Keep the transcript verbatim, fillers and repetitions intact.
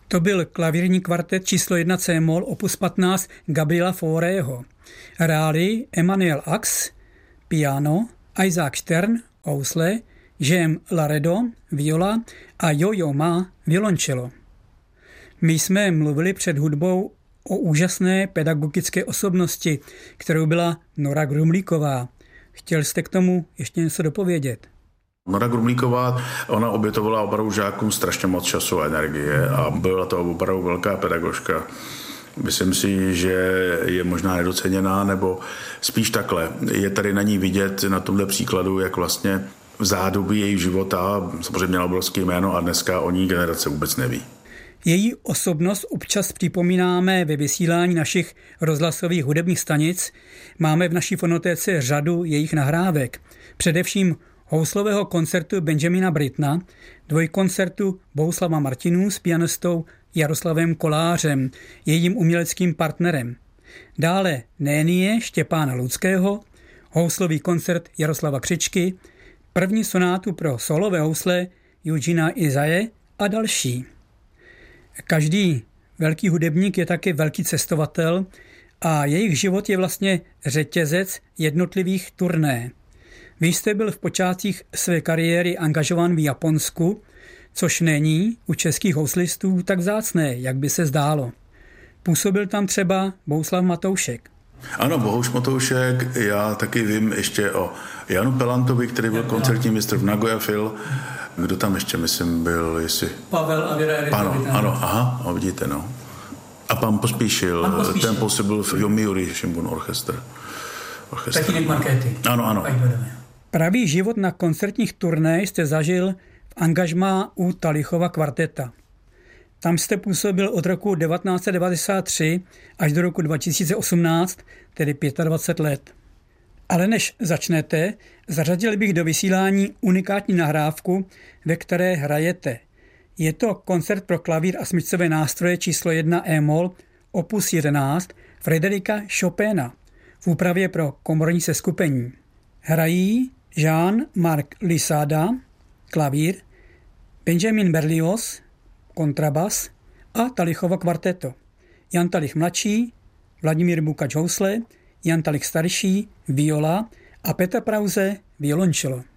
To byl klavírní kvartet číslo jedna C-moll opus patnáct Gabriela Faurého. Hráli Emmanuel Ax, piano, Isaac Stern, housle, Jean Laredo, viola a Yo-Yo Ma, violoncello. My jsme mluvili před hudbou o úžasné pedagogické osobnosti, kterou byla Nora Grumlíková. Chtěl jste k tomu ještě něco dopovědět? Nora Grumlíková, ona obětovala opravdu žákům strašně moc času a energie a byla to opravdu velká pedagožka. Myslím si, že je možná nedoceněná, nebo spíš takhle. Je tady na ní vidět na tomhle příkladu, jak vlastně v zádobí její života, samozřejmě měla obrovské jméno a dneska o ní generace vůbec neví. Její osobnost občas připomínáme ve vysílání našich rozhlasových hudebních stanic. Máme v naší fonotéce řadu jejich nahrávek. Především houslového koncertu Benjamina Brittona, dvojkoncertu Bohuslava Martinů s pianistou Jaroslavem Kolářem, jejím uměleckým partnerem. Dále Nénie Štěpána Ludského, houslový koncert Jaroslava Křečky, první sonátu pro solové housle Eugena Izaje a další. Každý velký hudebník je také velký cestovatel a jejich život je vlastně řetězec jednotlivých turné. Vy jste byl v počátcích své kariéry angažován v Japonsku, což není u českých houslistů tak vzácné, jak by se zdálo. Působil tam třeba Bohuslav Matoušek. Ano, Bohuš Matoušek, já taky vím ještě o Janu Pelantovi, který byl koncertní mistr v Nagoya Phil. Kdo tam ještě, myslím, byl, jestli... Pavel a Věra Erika. Ano, ano, aha, no, vidíte, no. A pan Pospíšil, pan Pospíšil. Ten působil v Yomiuri Shimbun Orchestra. Tatínek Markéty. Ano, ano. Pravý život na koncertních turné jste zažil v angažmá u Talichova kvarteta. Tam jste působil od roku devatenáct set devadesát tři až do roku dva tisíce osmnáct, tedy dvacet pět let. Ale než začnete, zařadil bych do vysílání unikátní nahrávku, ve které hrajete. Je to koncert pro klavír a smyčcové nástroje číslo jedna E-moll opus jedenáct Frederika Chopina v úpravě pro komorní seskupení. Hrají Jean-Marc Lisada, klavír, Benjamin Berlioz, kontrabas a Talichovo kvarteto. Jan Talich mladší, Vladimír Bukač housle, Jan Talich starší, viola a Petr Prause violoncello.